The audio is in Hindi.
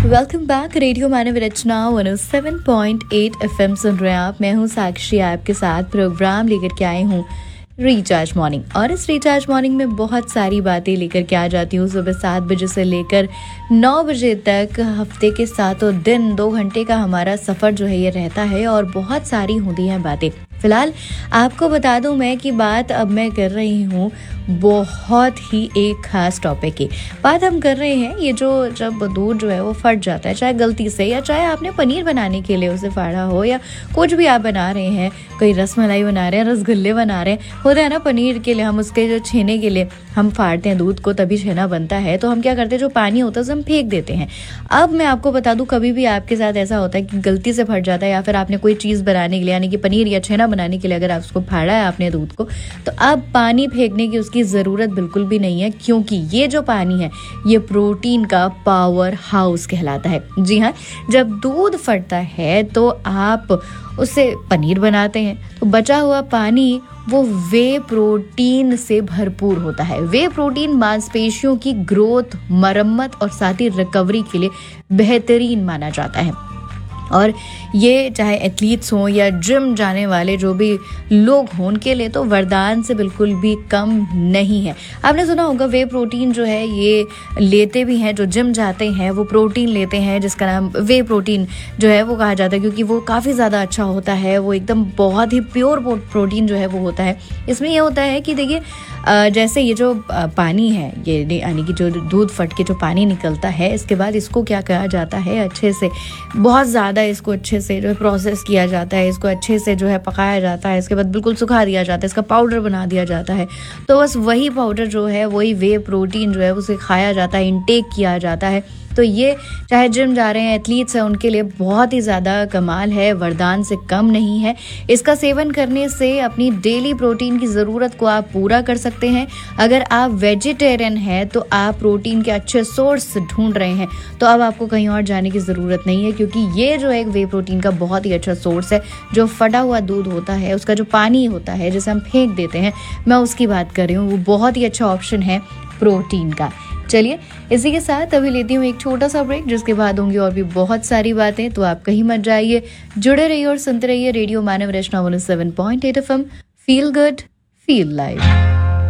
Welcome back. रेडियो मानव रचना 107.8 FM सुन रहे हैं आप। मैं हूं साक्षी, आपके साथ प्रोग्राम लेकर के आई हूं रिचार्ज मॉर्निंग। और इस रिचार्ज मॉर्निंग में बहुत सारी बातें लेकर के आ जाती हूँ। सुबह 7 बजे से लेकर 9 बजे तक हफ्ते के 7 दिन 2 घंटे का हमारा सफ़र जो है ये रहता है और बहुत सारी होती हैं बातें। फिलहाल आपको बता दूं मैं कि बात अब मैं कर रही हूँ बहुत ही एक खास टॉपिक की बात हम कर रहे हैं। ये जो जब दूध जो है वो फट जाता है, चाहे गलती से या चाहे आपने पनीर बनाने के लिए उसे फाड़ा हो या कुछ भी आप बना रहे हैं, कोई रसमलाई बना रहे हैं, रसगुल्ले बना रहे हैं, होता है ना पनीर के लिए हम उसके जो छेने के लिए हम फाड़ते हैं दूध को, तभी छेना बनता है। तो हम क्या करते हैं, जो पानी होता है उसे हम फेंक देते हैं। अब मैं आपको बता दूं, कभी भी आपके साथ ऐसा होता है कि गलती से फट जाता है या फिर आपने कोई चीज़ बनाने के लिए यानी कि पनीर या छेना बनाने के लिए अगर आप उसको फाड़ा है आपने दूध को, तो अब पानी फेंकने की उसकी ज़रूरत बिल्कुल भी नहीं है, क्योंकि ये जो पानी है ये प्रोटीन का पावर हाउस कहलाता है। जी हाँ, जब दूध फटता है तो आप उससे पनीर बनाते हैं, तो बचा हुआ पानी वो वे प्रोटीन से भरपूर होता है। वे प्रोटीन मांसपेशियों की ग्रोथ, मरम्मत और साथ ही रिकवरी के लिए बेहतरीन माना जाता है। और ये चाहे एथलीट्स हों या जिम जाने वाले जो भी लोग हों, उनके लिए तो वरदान से बिल्कुल भी कम नहीं है। आपने सुना होगा वे प्रोटीन जो है ये लेते भी हैं, जो जिम जाते हैं वो प्रोटीन लेते हैं जिसका नाम वे प्रोटीन जो है वो कहा जाता है, क्योंकि वो काफ़ी ज़्यादा अच्छा होता है। वो एकदम बहुत ही प्योर प्रोटीन जो है वो होता है। इसमें ये होता है कि देखिए, जैसे ये जो पानी है, ये यानी कि जो दूध फट के जो पानी निकलता है, इसके बाद इसको क्या कहा जाता है, अच्छे से बहुत ज़्यादा इसको अच्छे से जो है प्रोसेस किया जाता है, इसको अच्छे से जो है पकाया जाता है, इसके बाद बिल्कुल सुखा दिया जाता है, इसका पाउडर बना दिया जाता है। तो बस वही पाउडर जो है, वही वे प्रोटीन जो है उसे खाया जाता है, इनटेक किया जाता है। तो ये चाहे जिम जा रहे हैं, एथलीट्स हैं, उनके लिए बहुत ही ज़्यादा कमाल है, वरदान से कम नहीं है। इसका सेवन करने से अपनी डेली प्रोटीन की ज़रूरत को आप पूरा कर सकते हैं। अगर आप वेजिटेरियन हैं तो आप प्रोटीन के अच्छे सोर्स ढूंढ रहे हैं, तो अब आपको कहीं और जाने की ज़रूरत नहीं है, क्योंकि ये जो एक वे प्रोटीन का बहुत ही अच्छा सोर्स है। जो फटा हुआ दूध होता है, उसका जो पानी होता है जिसे हम फेंक देते हैं, मैं उसकी बात कर रही हूँ। वो बहुत ही अच्छा ऑप्शन है प्रोटीन का। चलिए, इसी के साथ अभी लेती हूँ एक छोटा सा ब्रेक, जिसके बाद होंगी और भी बहुत सारी बातें। तो आप कहीं मत जाइए, जुड़े रहिए और सुनते रहिए रेडियो मानव रचना 107.8 FM। Feel good, feel live.